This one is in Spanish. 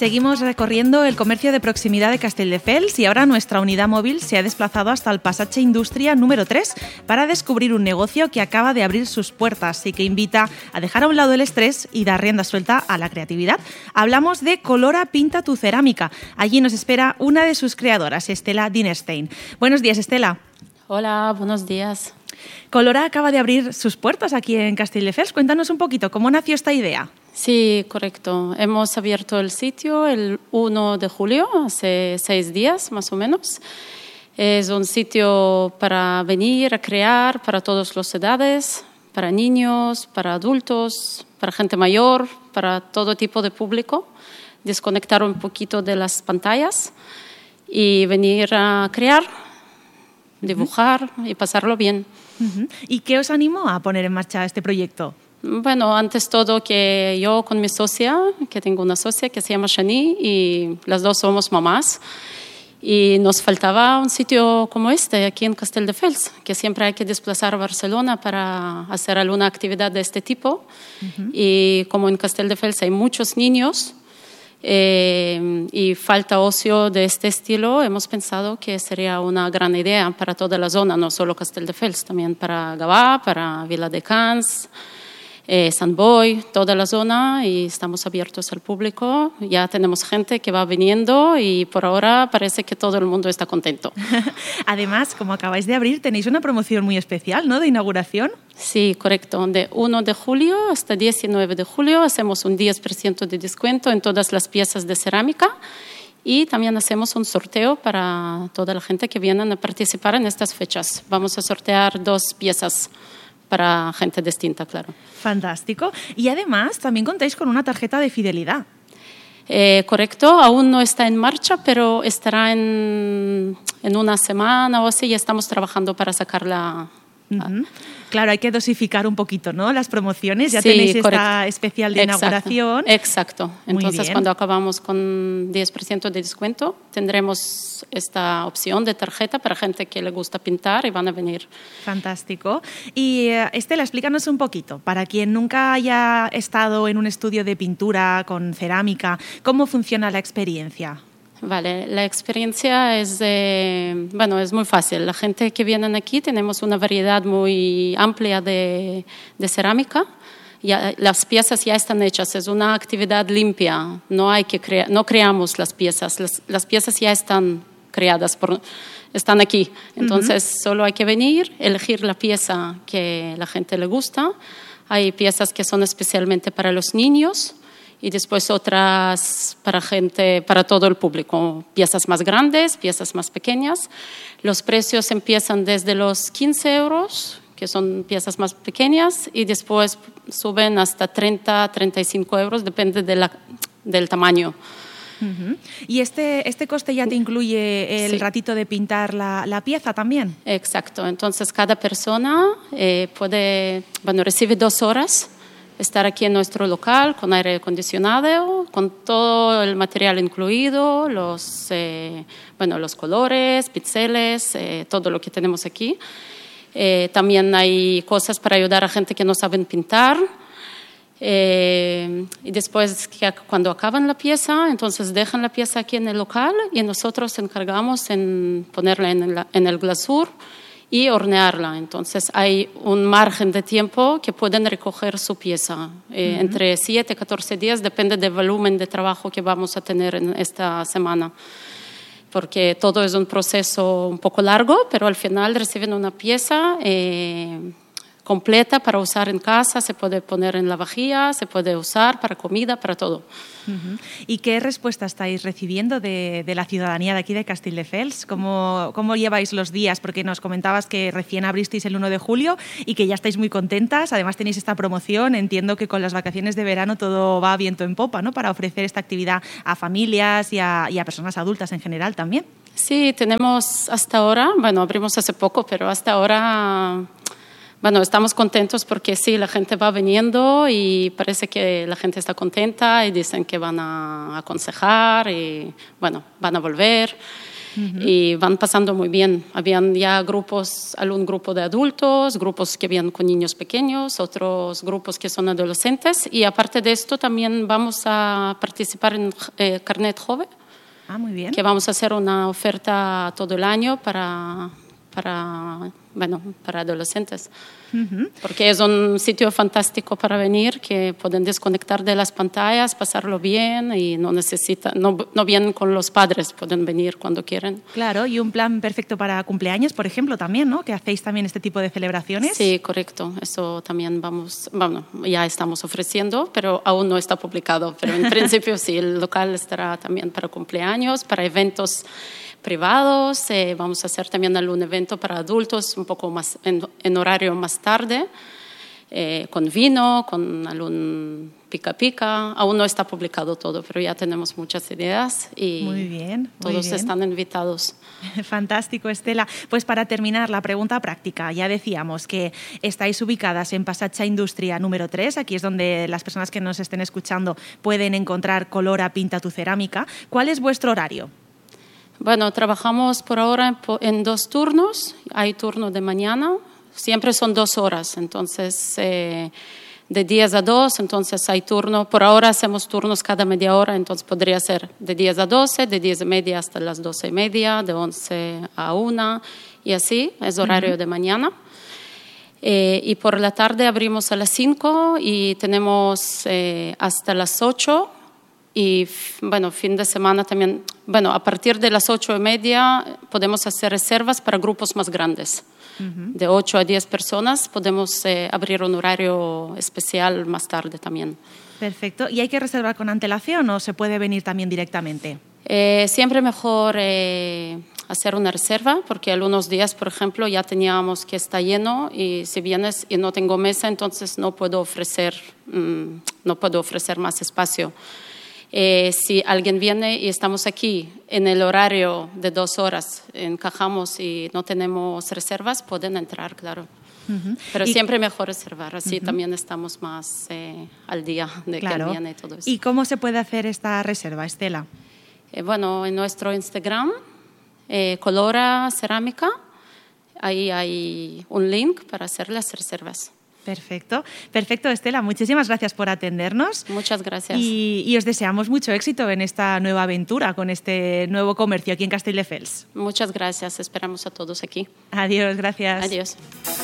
Seguimos recorriendo el comercio de proximidad de Castelldefels y ahora nuestra unidad móvil se ha desplazado hasta el Passatge Industria número 3 para descubrir un negocio que acaba de abrir sus puertas y que invita a dejar a un lado el estrés y dar rienda suelta a la creatividad. Hablamos de Colora Pinta tu Cerámica. Allí nos espera una de sus creadoras, Estela Dinerstein. Buenos días, Estela. Hola, buenos días. Colora acaba de abrir sus puertas aquí en Castelldefels. Cuéntanos un poquito, ¿cómo nació esta idea? Sí, correcto. Hemos abierto el sitio el 1 de julio, hace 6 días más o menos. Es un sitio para venir a crear para todas las edades, para niños, para adultos, para gente mayor, para todo tipo de público. Desconectar un poquito de las pantallas y venir a crear, dibujar y pasarlo bien. ¿Y qué os animó a poner en marcha este proyecto? Bueno, antes todo que yo con mi socia, que tengo una socia que se llama Shani y las dos somos mamás y nos faltaba un sitio como este aquí en Castelldefels, que siempre hay que desplazar a Barcelona para hacer alguna actividad de este tipo y como en Castelldefels hay muchos niños y falta ocio de este estilo, hemos pensado que sería una gran idea para toda la zona, no solo Castelldefels, también para Gavà, para Viladecans, Sant Boi, toda la zona, y estamos abiertos al público. Ya tenemos gente que va viniendo y por ahora parece que todo el mundo está contento. Además, como acabáis de abrir, tenéis una promoción muy especial, ¿no?, de inauguración. Sí, correcto. De 1 de julio hasta 19 de julio hacemos un 10% de descuento en todas las piezas de cerámica y también hacemos un sorteo para toda la gente que viene a participar en estas fechas. Vamos a sortear 2 piezas para gente distinta, claro. Fantástico. Y además también contáis con una tarjeta de fidelidad. Correcto, aún no está en marcha, pero estará en una semana o así y estamos trabajando para sacarla. Claro, hay que dosificar un poquito, ¿no?, las promociones. Ya sí, tenéis correcto. Esta especial de inauguración. Exacto. Entonces, bien. cuando acabamos con 10% de descuento, tendremos esta opción de tarjeta para gente que le gusta pintar y van a venir. Fantástico. Y Estela, explícanos un poquito, para quien nunca haya estado en un estudio de pintura con cerámica, ¿cómo funciona la experiencia? Vale, la experiencia es muy fácil. La gente que viene aquí tenemos una variedad muy amplia de cerámica. Ya, las piezas ya están hechas, es una actividad limpia. No creamos las piezas. Las piezas ya están creadas, están aquí. Entonces solo hay que venir, elegir la pieza que la gente le gusta. Hay piezas que son especialmente para los niños. Y después otras para todo el público, piezas más grandes, piezas más pequeñas. Los precios empiezan desde los 15 euros, que son piezas más pequeñas, y después suben hasta 30, 35 euros, depende del tamaño. ¿Y este coste ya te incluye el ratito de pintar la pieza también? Exacto, entonces cada persona recibe 2 horas estar aquí en nuestro local con aire acondicionado, con todo el material incluido, los colores, pinceles, todo lo que tenemos aquí. También hay cosas para ayudar a gente que no saben pintar. Y después, cuando acaban la pieza, entonces dejan la pieza aquí en el local y nosotros encargamos en ponerla en el glasur y hornearla. Entonces hay un margen de tiempo que pueden recoger su pieza. Entre 7 y 14 días, depende del volumen de trabajo que vamos a tener en esta semana. Porque todo es un proceso un poco largo, pero al final reciben una pieza completa para usar en casa, se puede poner en la vajilla, se puede usar para comida, para todo. ¿Y qué respuesta estáis recibiendo de la ciudadanía de aquí de Castelldefels? ¿Cómo lleváis los días? Porque nos comentabas que recién abristeis el 1 de julio y que ya estáis muy contentas. Además tenéis esta promoción. Entiendo que con las vacaciones de verano todo va viento en popa, ¿no?, para ofrecer esta actividad a familias y a personas adultas en general también. Sí, tenemos hasta ahora, abrimos hace poco, pero hasta ahora estamos contentos porque sí, la gente va viniendo y parece que la gente está contenta y dicen que van a aconsejar y van a volver. y van pasando muy bien. Habían ya grupos, algún grupo de adultos, grupos que vienen con niños pequeños, otros grupos que son adolescentes, y aparte de esto también vamos a participar en Carnet Joven. Ah, muy bien. Que vamos a hacer una oferta todo el año para adolescentes. Porque es un sitio fantástico para venir, que pueden desconectar de las pantallas, pasarlo bien y no vienen con los padres, pueden venir cuando quieren. Claro, y un plan perfecto para cumpleaños, por ejemplo, también, ¿no? Que hacéis también este tipo de celebraciones. Sí, correcto. Eso también ya estamos ofreciendo, pero aún no está publicado. Pero en principio sí, el local estará también para cumpleaños, para eventos privados. Vamos a hacer también algún evento para adultos un poco más en horario más tarde, con vino, con algún pica. Aún no está publicado todo, pero ya tenemos muchas ideas y muy bien. Todos están invitados. Fantástico, Estela. Pues para terminar, la pregunta práctica. Ya decíamos que estáis ubicadas en Passatge Industria número 3. Aquí es donde las personas que nos estén escuchando pueden encontrar Colora Pinta tu Cerámica. ¿Cuál es vuestro horario? Bueno, trabajamos por ahora en 2 turnos. Hay turno de mañana, siempre son 2 horas, entonces de 10 a 2, entonces hay turno. Por ahora hacemos turnos cada media hora, entonces podría ser de 10 a 12, de 10 y media hasta las 12 y media, de 11 a 1 y así, es horario de mañana. Y por la tarde abrimos a las 5 y tenemos hasta las 8. Y fin de semana también, a partir de las 8 y media podemos hacer reservas para grupos más grandes. De 8 a 10 personas podemos abrir un horario especial más tarde también. Perfecto. ¿Y hay que reservar con antelación o se puede venir también directamente? Siempre mejor hacer una reserva, porque algunos días, por ejemplo, ya teníamos que está lleno y si vienes y no tengo mesa, entonces no puedo ofrecer más espacio. Si alguien viene y estamos aquí en el horario de 2 horas, encajamos y no tenemos reservas, pueden entrar, claro. Pero siempre mejor reservar, así también estamos más al día de que viene y todo eso. ¿Y cómo se puede hacer esta reserva, Estela? En nuestro Instagram, Colora Cerámica, ahí hay un link para hacer las reservas. Perfecto, Estela. Muchísimas gracias por atendernos. Muchas gracias. Y os deseamos mucho éxito en esta nueva aventura, con este nuevo comercio aquí en Castelldefels. Muchas gracias. Esperamos a todos aquí. Adiós, gracias. Adiós.